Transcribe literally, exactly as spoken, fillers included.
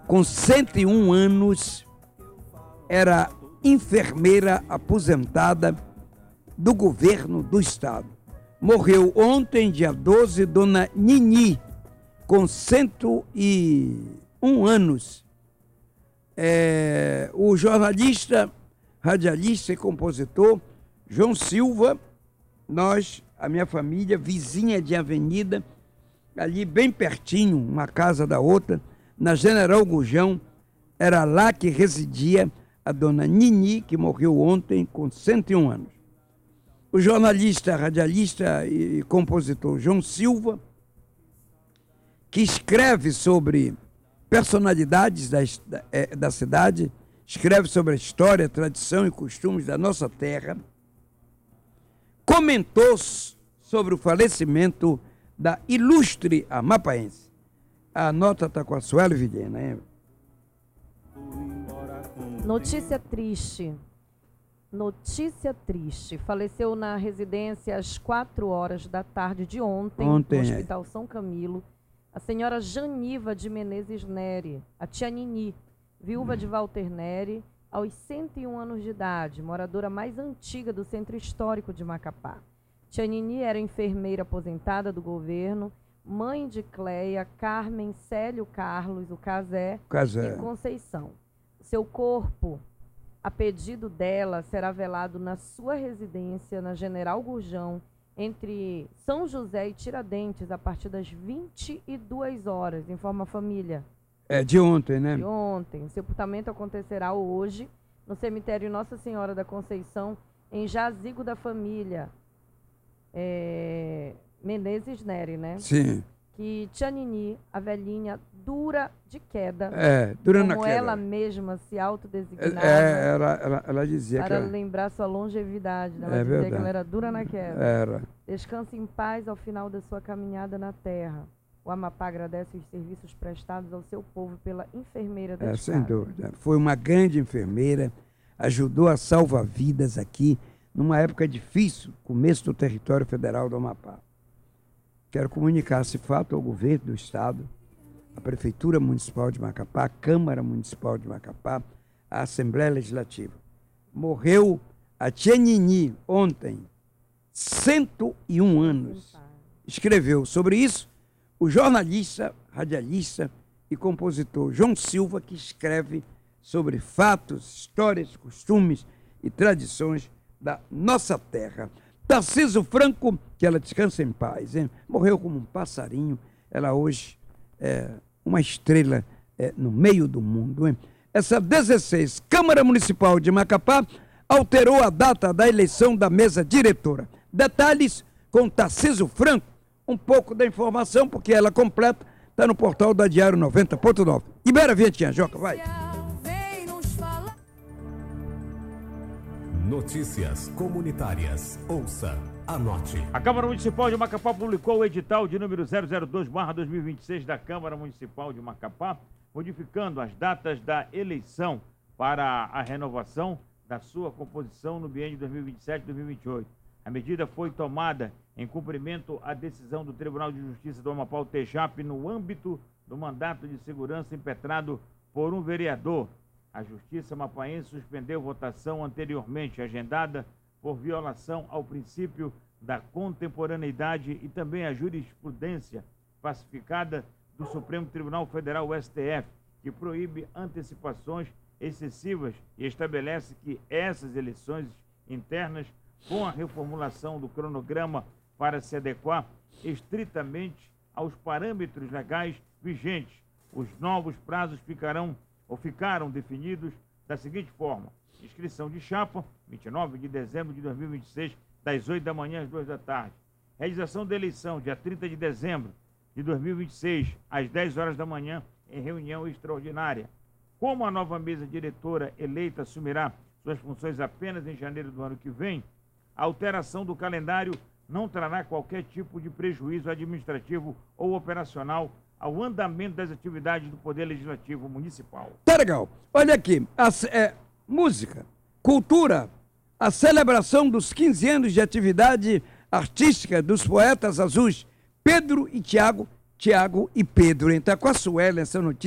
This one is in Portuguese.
com cento e um anos, era enfermeira aposentada do governo do estado. Morreu ontem, dia doze, dona Nini, com cento e um anos. É, o jornalista, radialista e compositor João Silva, nós, a minha família, vizinha de avenida, ali bem pertinho, uma casa da outra, na General Gurjão, era lá que residia a dona Nini, que morreu ontem com cento e um anos. O jornalista, radialista e compositor João Silva, que escreve sobre personalidades da, da cidade, escreve sobre a história, tradição e costumes da nossa terra, comentou sobre o falecimento da ilustre amapaense. A nota está com a Sueli Vilhena, hein? Notícia triste. Notícia triste. Faleceu na residência às quatro horas da tarde de ontem, ontem no Hospital é. São Camilo, a senhora Janiva de Menezes Neri, a tia Nini, viúva hum. de Walter Neri, aos cento e um anos de idade, moradora mais antiga do Centro Histórico de Macapá. Tia Nini era enfermeira aposentada do governo, mãe de Cleia, Carmen, Célio Carlos, o Casé, Casé. e Conceição. Seu corpo, a pedido dela, será velado na sua residência, na General Gurjão, entre São José e Tiradentes, a partir das vinte e duas horas, informa a família. É, de ontem, né? De ontem. O sepultamento acontecerá hoje, no cemitério Nossa Senhora da Conceição, em Jazigo da Família. É... Menezes Neri, né? Sim. Que tia Nini, a velhinha, dura de queda. É, dura na como queda. ela mesma se autodesignava. É, ela, ela, ela dizia para que... Para ela... lembrar sua longevidade. Né? Ela é dizia verdade. que ela era dura na queda. Era. Descanse em paz ao final da sua caminhada na terra. O Amapá agradece os serviços prestados ao seu povo pela enfermeira da é, casa. Sem dúvida. Foi uma grande enfermeira, ajudou a salvar vidas aqui, numa época difícil, começo do território federal do Amapá. Quero comunicar esse fato ao governo do estado, à Prefeitura Municipal de Macapá, à Câmara Municipal de Macapá, à Assembleia Legislativa. Morreu a tia Nini ontem, cento e um anos. Escreveu sobre isso o jornalista, radialista e compositor João Silva, que escreve sobre fatos, histórias, costumes e tradições da nossa terra. Tarcísio Franco, que ela descansa em paz, hein? Morreu como um passarinho, ela hoje é uma estrela é, no meio do mundo. Hein? Essa dezesseis, Câmara Municipal de Macapá alterou a data da eleição da mesa diretora. Detalhes com Tarcísio Franco, um pouco da informação, porque ela completa, está no portal da Diário noventa ponto nove. Libera a vinhetinha, Joca, vai. Notícias comunitárias. Ouça, anote. A Câmara Municipal de Macapá publicou o edital de número zero zero dois barra dois mil e vinte e seis da Câmara Municipal de Macapá, modificando as datas da eleição para a renovação da sua composição no biênio dois mil e vinte e sete a dois mil e vinte e oito. A medida foi tomada em cumprimento à decisão do Tribunal de Justiça do Amapá, o T J A P, no âmbito do mandato de segurança impetrado por um vereador. A Justiça Amapaense suspendeu votação anteriormente agendada por violação ao princípio da contemporaneidade e também à jurisprudência pacificada do Supremo Tribunal Federal, o S T F, que proíbe antecipações excessivas e estabelece que essas eleições internas, com a reformulação do cronograma para se adequar estritamente aos parâmetros legais vigentes, os novos prazos ficarão ou ficaram definidos da seguinte forma: inscrição de chapa, vinte e nove de dezembro de dois mil e vinte e seis, das oito da manhã às duas da tarde. Realização da eleição, dia trinta de dezembro de dois mil e vinte e seis, às dez horas da manhã, em reunião extraordinária. Como a nova mesa diretora eleita assumirá suas funções apenas em janeiro do ano que vem, a alteração do calendário não trará qualquer tipo de prejuízo administrativo ou operacional ao andamento das atividades do Poder Legislativo Municipal. Tá legal. Olha aqui, a, é, música, cultura, a celebração dos quinze anos de atividade artística dos poetas azuis Pedro e Tiago, Tiago e Pedro. Então, com a Sueli, essa notícia.